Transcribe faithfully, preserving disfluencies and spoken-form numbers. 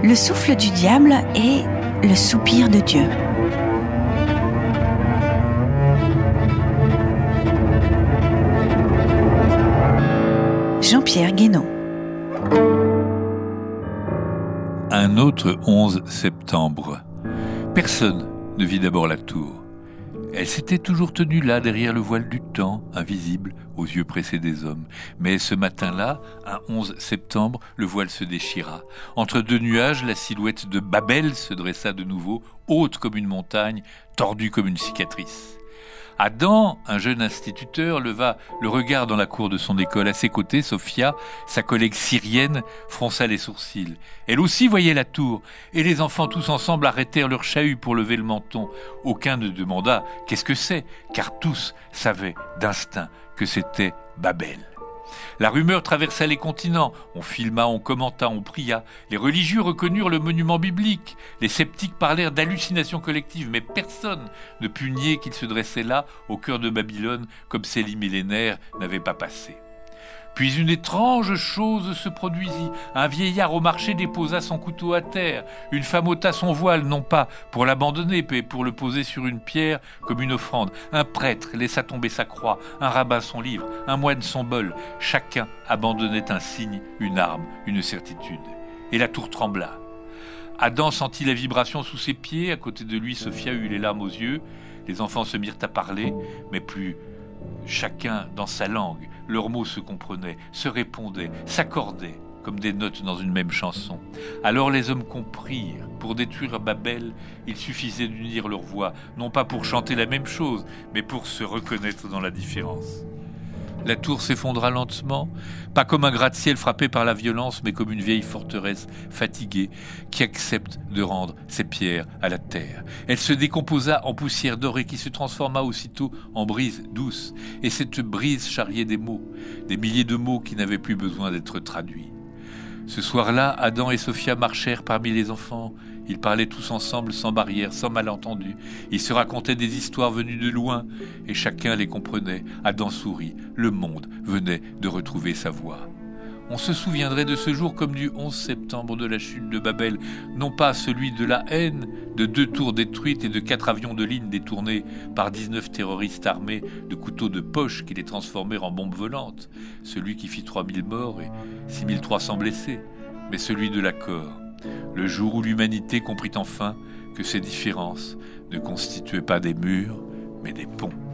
le souffle du diable et le soupir de Dieu. Jean-Pierre Guénon. Un autre onze septembre. Personne ne vit d'abord la tour. Elle s'était toujours tenue là, derrière le voile du temps, invisible aux yeux pressés des hommes. Mais ce matin-là, un onze septembre, le voile se déchira. Entre deux nuages, la silhouette de Babel se dressa de nouveau, haute comme une montagne, tordue comme une cicatrice. Adam, un jeune instituteur, leva le regard dans la cour de son école. À ses côtés, Sophia, sa collègue syrienne, fronça les sourcils. Elle aussi voyait la tour, et les enfants tous ensemble arrêtèrent leur chahut pour lever le menton. Aucun ne demanda « Qu'est-ce que c'est ?» car tous savaient d'instinct que c'était Babel. La rumeur traversa les continents. On filma, on commenta, on pria. Les religieux reconnurent le monument biblique. Les sceptiques parlèrent d'hallucination collective, mais personne ne put nier qu'il se dressait là, au cœur de Babylone, comme ces lits millénaires n'avaient pas passé. Puis une étrange chose se produisit. Un vieillard au marché déposa son couteau à terre. Une femme ôta son voile, non pas pour l'abandonner, mais pour le poser sur une pierre comme une offrande. Un prêtre laissa tomber sa croix, un rabbin son livre, un moine son bol. Chacun abandonnait un signe, une arme, une certitude. Et la tour trembla. Adam sentit la vibration sous ses pieds. À côté de lui, Sophia eut les larmes aux yeux. Les enfants se mirent à parler, mais plus chacun dans sa langue. Leurs mots se comprenaient, se répondaient, s'accordaient, comme des notes dans une même chanson. Alors les hommes comprirent, pour détruire Babel, il suffisait d'unir leurs voix, non pas pour chanter la même chose, mais pour se reconnaître dans la différence. La tour s'effondra lentement, pas comme un gratte-ciel frappé par la violence, mais comme une vieille forteresse fatiguée qui accepte de rendre ses pierres à la terre. Elle se décomposa en poussière dorée qui se transforma aussitôt en brise douce. Et cette brise charriait des mots, des milliers de mots qui n'avaient plus besoin d'être traduits. Ce soir-là, Adam et Sophia marchèrent parmi les enfants. Ils parlaient tous ensemble, sans barrière, sans malentendu. Ils se racontaient des histoires venues de loin, et chacun les comprenait. Adam sourit. Le monde venait de retrouver sa voix. On se souviendrait de ce jour comme du onze septembre de la chute de Babel, non pas celui de la haine, de deux tours détruites et de quatre avions de ligne détournés par dix-neuf terroristes armés de couteaux de poche qui les transformèrent en bombes volantes, celui qui fit trois mille morts et six mille trois cents blessés, mais celui de l'accord, le jour où l'humanité comprit enfin que ces différences ne constituaient pas des murs, mais des ponts.